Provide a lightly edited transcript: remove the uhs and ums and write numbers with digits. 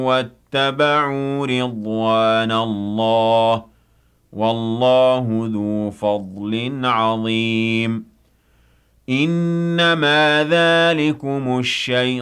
واتبعوا رضوان الله والله ذو فضل عظيم إنما ذلكم الشيطان